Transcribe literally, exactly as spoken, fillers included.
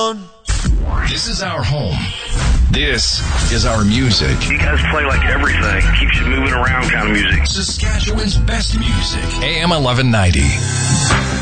on. This is our home. This is our music. You guys play like everything. Keeps you moving around kind of music. Saskatchewan's best music. A M eleven ninety.